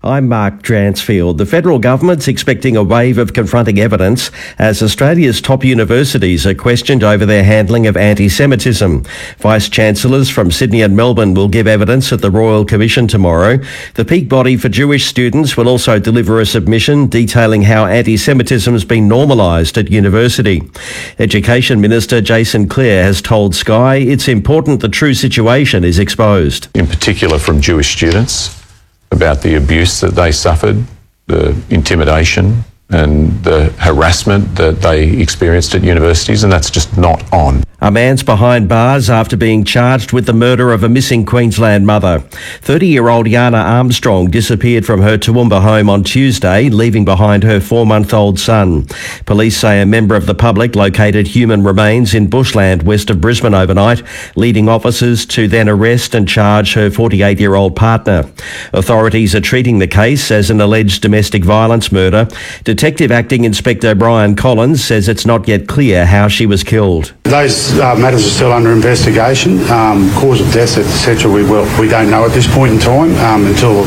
I'm Mark Dransfield. The federal government's expecting a wave of confronting evidence as Australia's top universities are questioned over their handling of anti-Semitism. Vice-Chancellors from Sydney and Melbourne will give evidence at the Royal Commission tomorrow. The peak body for Jewish students will also deliver a submission detailing how anti-Semitism has been normalised at university. Education Minister Jason Clare has told Sky it's important the true situation is exposed. In particular from Jewish students, about the abuse that they suffered, the intimidation and the harassment that they experienced at universities, and that's just not on. A man's behind bars after being charged with the murder of a missing Queensland mother. 30-year-old Yana Armstrong disappeared from her Toowoomba home on Tuesday, leaving behind her 4-month-old son. Police say a member of the public located human remains in bushland west of Brisbane overnight, leading officers to then arrest and charge her 48-year-old partner. Authorities are treating the case as an alleged domestic violence murder. Detective Acting Inspector Brian Collins says it's not yet clear how she was killed. Those matters are still under investigation. Cause of death, etc. We don't know at this point in time until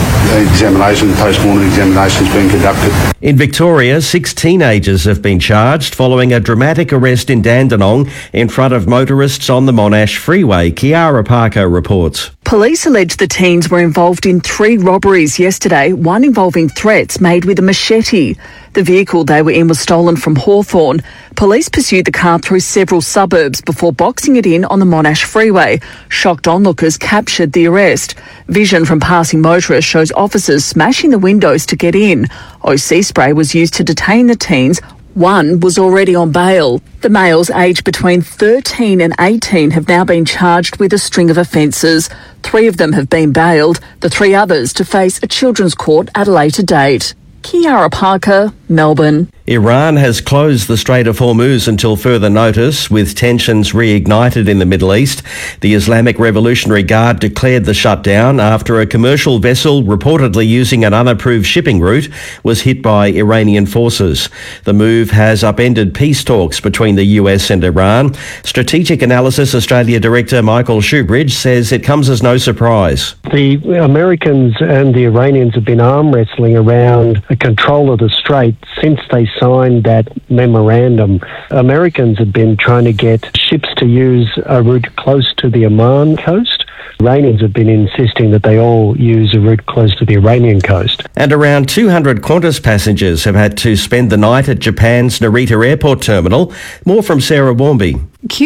the post-mortem examination has been conducted. In Victoria, 6 teenagers have been charged following a dramatic arrest in Dandenong in front of motorists on the Monash Freeway. Kiara Parker reports. Police allege the teens were involved in 3 robberies yesterday, one involving threats made with a machete. The vehicle they were in was stolen from Hawthorn. Police pursued the car through several suburbs before boxing it in on the Monash Freeway. Shocked onlookers captured the arrest. Vision from passing motorists shows officers smashing the windows to get in. OC spray was used to detain the teens. One was already on bail. The males aged between 13 and 18 have now been charged with a string of offences. 3 of them have been bailed, the 3 others to face a children's court at a later date. Kiara Parker, Melbourne. Iran has closed the Strait of Hormuz until further notice, with tensions reignited in the Middle East. The Islamic Revolutionary Guard declared the shutdown after a commercial vessel reportedly using an unapproved shipping route was hit by Iranian forces. The move has upended peace talks between the US and Iran. Strategic Analysis Australia Director Michael Shoebridge says it comes as no surprise. The Americans and the Iranians have been arm wrestling around the control of the strait since they signed that memorandum. Americans have been trying to get ships to use a route close to the Oman coast. Iranians have been insisting that they all use a route close to the Iranian coast. And around 200 Qantas passengers have had to spend the night at Japan's Narita Airport terminal. More from Sarah Warmby.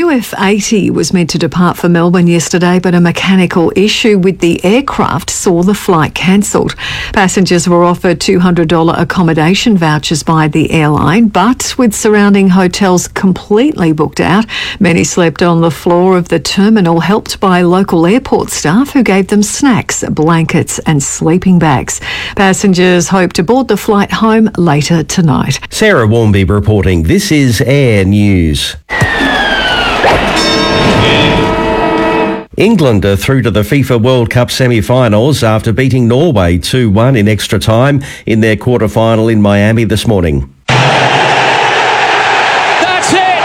QF80 was meant to depart for Melbourne yesterday, but a mechanical issue with the aircraft saw the flight cancelled. Passengers were offered $200 accommodation vouchers by the airline, but with surrounding hotels completely booked out, many slept on the floor of the terminal, helped by local airport staff who gave them snacks, blankets and sleeping bags. Passengers hope to board the flight home later tonight. Sarah Warmby reporting. This is Air News. England are through to the FIFA World Cup semi-finals after beating Norway 2-1 in extra time in their quarter-final in Miami this morning. That's it!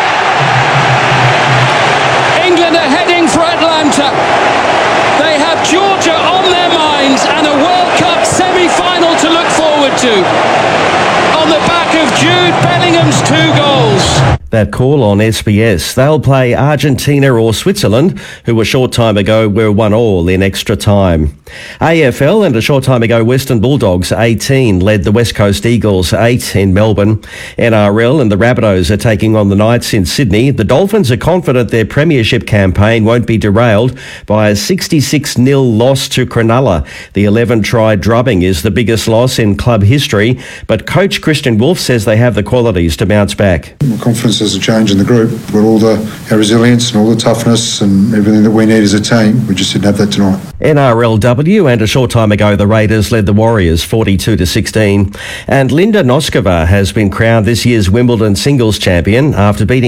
England are heading for Atlanta. They have Georgia on their minds and a World Cup semi-final to look forward to. On the back of Jude Bellingham's 2 goals. That call on SBS. They'll play Argentina or Switzerland, who a short time ago were 1-1 in extra time. AFL and a short time ago Western Bulldogs 18 led the West Coast Eagles 8 in Melbourne. NRL and the Rabbitohs are taking on the Knights in Sydney. The Dolphins are confident their premiership campaign won't be derailed by a 66-0 loss to Cronulla. The 11-try drubbing is the biggest loss in club history, but coach Christian Wolf says they have the qualities to bounce back. My confidence there's a change in the group. We've got all our resilience and all the toughness and everything that we need as a team. We just didn't have that tonight. NRLW and a short time ago the Raiders led the Warriors 42-16. And Linda Noskova has been crowned this year's Wimbledon singles champion after beating